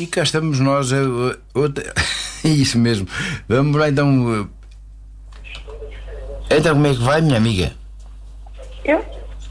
E cá estamos nós. Isso mesmo. Vamos lá então. Então, como é que vai, minha amiga? Eu?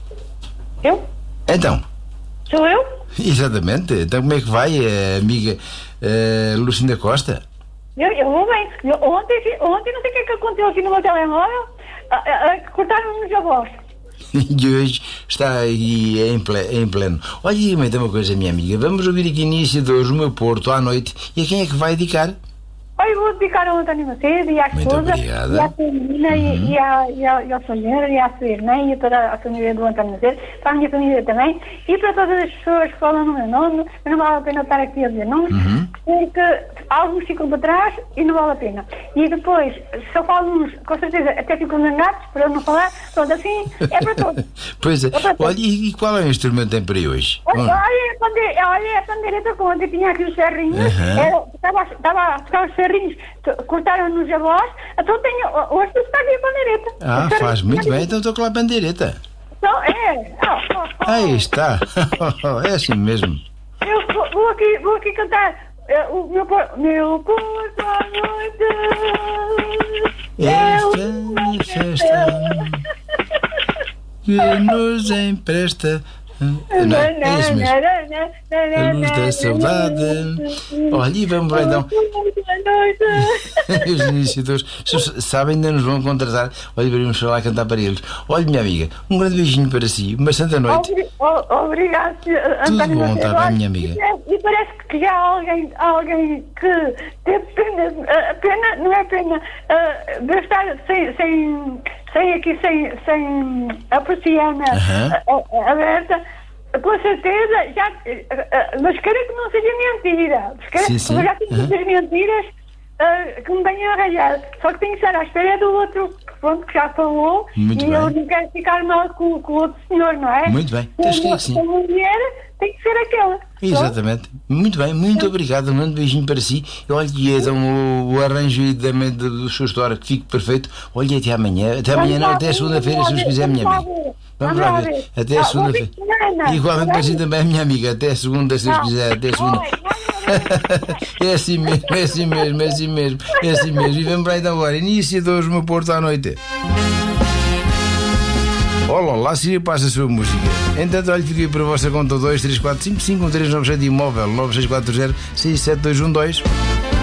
Então. Sou eu? Exatamente. Então, como é que vai, amiga Lucinda Costa? Eu vou bem. Ontem não sei o que aconteceu aqui no meu telemóvel. Cortaram-nos a voz. E hoje está aí em pleno. Olha, diga-me então uma coisa, minha amiga. Vamos ouvir aqui início de hoje o meu Porto à noite. E a quem é que vai dedicar? Eu vou dedicar ao António Macedo e à esposa, e à sua menina, e ao senhor, e à sua irmã, e a toda a família do António Macedo, para a minha família também, e para todas as pessoas que falam no meu nome. Não vale a pena estar aqui a dizer nomes, porque alguns ficam para trás e não vale a pena. E depois, se eu falo uns, com certeza, até ficam zangados, para eu não falar, pronto, assim, é para todos. Pois é. Olha, e qual é o instrumento que tem para aí hoje? Olha, a pandeireta, quando eu tinha aqui os ferrinhos, estava a tocar os ferrinhos, cortaram-nos a voz, então hoje está aqui a pandeireta. Faz muito bem, então estou com a pandeireta. Então, Aí está. É assim mesmo. Eu vou aqui cantar o meu Porto à noite. É festa que nos empresta. Não, é isso mesmo. A luz da saudade. Olha, e vamos lá então. Os iniciadores sabem, ainda nos vão contratar. Olha, vamos falar a cantar para eles. Olha, minha amiga, um grande beijinho para si, uma santa noite. Obrigado, Tudo bom, está bem, minha amiga? E parece que já há alguém que teve pena, não é pena, de estar sem a persiana aberta. Com certeza, mas quero que não seja mentira. Sim. Eu já tenho muitas mentiras que me venham arranjar. Só que tenho que estar à espera do outro, pronto, que já falou. Muito bem. Eu não quero ficar mal com o outro senhor, não é? Muito bem. Tens que ir assim. A mulher tem que ser aquela. Exatamente. Pronto? Muito bem, muito obrigado. Um grande beijinho para si. Olha, e então o arranjo da sua história que fique perfeito. Olha, até amanhã. Até amanhã, não, até segunda-feira, se os quiser, minha amiga. Vamos lá ver. Até a segunda-feira. Igualmente para si também, minha amiga. Até a segunda, se os quiser. Até a segunda. É assim mesmo, é assim mesmo, é assim mesmo. É assim mesmo. E vamos para aí então agora. Início de hoje o meu Porto à noite. Olá, lá Síria passa a sua música. Entanto, olha, fiquei para a vossa conta 2, 3, 4, 5, 5, 1, 3, 9, 7 imóvel 9640 67212.